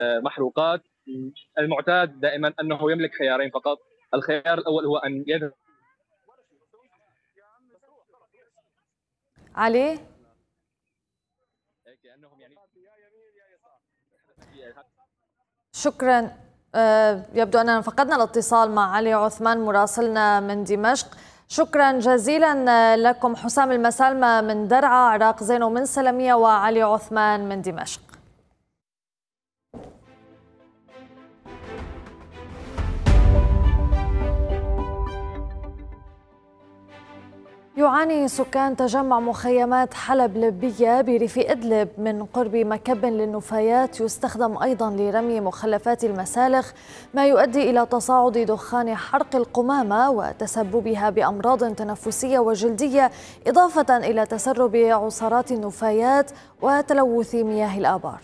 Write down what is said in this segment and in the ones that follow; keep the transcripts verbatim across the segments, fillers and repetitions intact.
محروقات. المعتاد دائما أنه يملك خيارين فقط، الخيار الأول هو أن يذهب. علي شكرا. يبدو أننا فقدنا الاتصال مع علي عثمان مراسلنا من دمشق. شكرا جزيلا لكم حسام المسالمة من درعا، عراق زينو من سلمية، وعلي عثمان من دمشق. يعاني سكان تجمع مخيمات حلب لبية بريف إدلب من قرب مكب للنفايات يستخدم أيضا لرمي مخلفات المسالخ، ما يؤدي إلى تصاعد دخان حرق القمامة وتسببها بأمراض تنفسية وجلدية، إضافة إلى تسرب عصارات النفايات وتلوث مياه الآبار.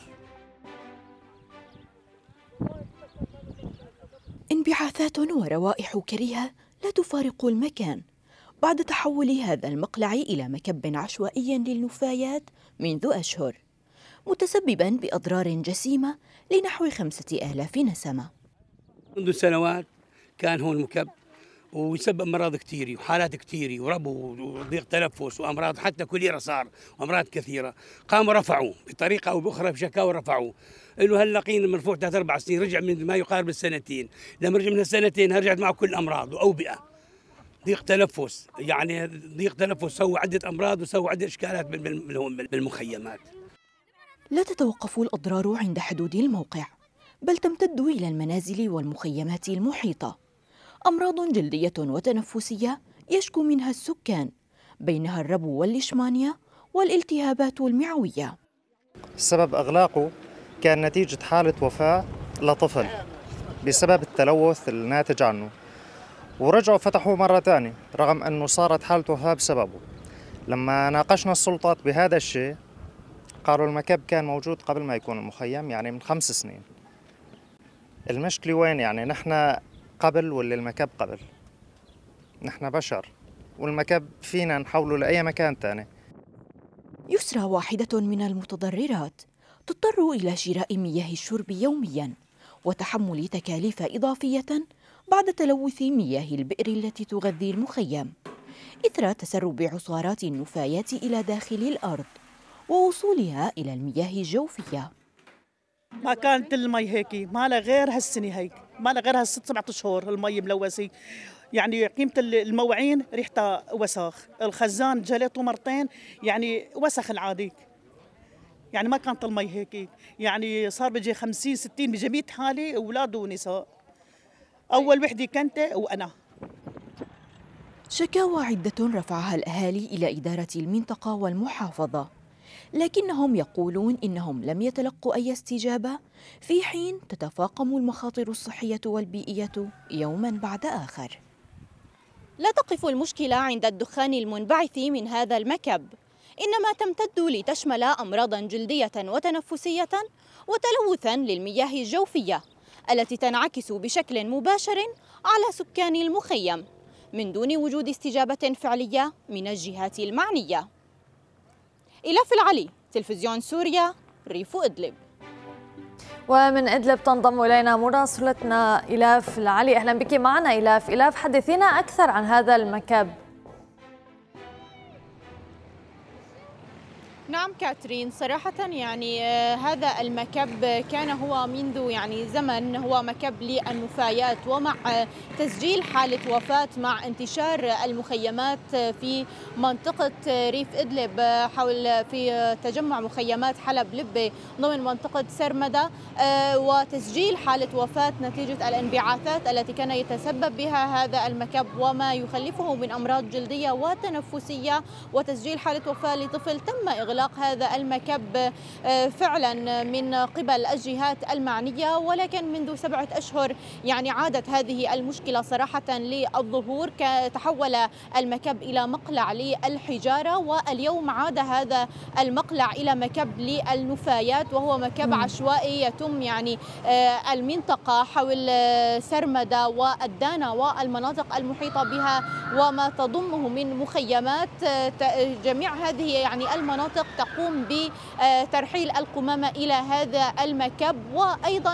انبعاثات وروائح كريهة لا تفارق المكان بعد تحول هذا المقلع إلى مكب عشوائي للنفايات منذ أشهر، متسبباً بأضرار جسيمة لنحو خمسة آلاف نسمة. منذ سنوات كان هون مكب ويسبب أمراض كثيرة وحالات كثيرة وربو وضيق تنفس وأمراض حتى كوليرا صار وأمراض كثيرة. قاموا رفعوا بطريقة أو بأخرى بشكاوى رفعوا إنه هاللقين مرفوع ثلاث أربع سنين، رجع من ما يقارب السنتين، لما رجع من السنتين رجعت معه كل الأمراض وأوبئة، ضيق تنفس، يعني ضيق تنفس سوى عدة أمراض وسوى عدة إشكالات بالمخيمات. لا تتوقف الأضرار عند حدود الموقع، بل تمتد إلى المنازل والمخيمات المحيطة. أمراض جلدية وتنفسية يشكو منها السكان، بينها الربو والليشمانيا والالتهابات المعوية. السبب إغلاقه كان نتيجة حالة وفاة لطفل بسبب التلوث الناتج عنه، ورجعوا فتحوا مرة ثانية رغم أنه صارت حالة وفاة بسببه. لما ناقشنا السلطات بهذا الشيء قالوا المكب كان موجود قبل ما يكون المخيم، يعني من خمس سنين. المشكلة وين؟ يعني نحن قبل ولا المكب قبل؟ نحن بشر والمكب فينا نحوله لأي مكان ثاني. يسرى واحدة من المتضررات تضطر إلى شراء مياه الشرب يومياً وتحمل تكاليف إضافية بعد تلوث مياه البئر التي تغذي المخيم إثر تسرب عصارات النفايات إلى داخل الأرض ووصولها إلى المياه الجوفية. ما كانت المي هيك، ما لها غير هالسنة هيك، ما لها غير هالست سبعة أشهر المي ملوثة. يعني قيمة المواعين ريحتها وسخ، الخزان جليته مرتين يعني وسخ العادي. يعني ما كانت المي هيك، يعني صار بيجي خمسين ستين بيجي مية حالة أولاد ونساء. أول وحدة كنت وأنا. شكاوى عدة رفعها الأهالي إلى إدارة المنطقة والمحافظة، لكنهم يقولون إنهم لم يتلقوا أي استجابة، في حين تتفاقم المخاطر الصحية والبيئية يوماً بعد آخر. لا تقف المشكلة عند الدخان المنبعث من هذا المكب، إنما تمتد لتشمل أمراضاً جلدية وتنفسية وتلوثاً للمياه الجوفية التي تنعكس بشكل مباشر على سكان المخيم من دون وجود استجابة فعلية من الجهات المعنية. إلاف العلي، تلفزيون سوريا، ريف إدلب. ومن إدلب تنضم إلينا مراسلتنا إلاف العلي. أهلا بك معنا إلاف. إلاف، حدثينا أكثر عن هذا المكب. نعم كاترين، صراحة يعني هذا المكب كان هو منذ يعني زمن هو مكب للنفايات، ومع تسجيل حالة وفاة مع انتشار المخيمات في منطقة ريف إدلب حول في تجمع مخيمات حلب لبة ضمن منطقة سرمدة، وتسجيل حالة وفاة نتيجة الانبعاثات التي كان يتسبب بها هذا المكب وما يخلفه من أمراض جلدية وتنفسية، وتسجيل حالة وفاة لطفل تم إغلاق إغلاق هذا المكب فعلا من قبل الجهات المعنية، ولكن منذ سبعة أشهر يعني عادت هذه المشكلة صراحة للظهور، تحول المكب إلى مقلع للحجارة، واليوم عاد هذا المقلع إلى مكب للنفايات، وهو مكب عشوائي يتم يعني المنطقة حول سرمدة والدانا والمناطق المحيطة بها وما تضمه من مخيمات. جميع هذه يعني المناطق تقوم بترحيل القمامة إلى هذا المكب، وأيضا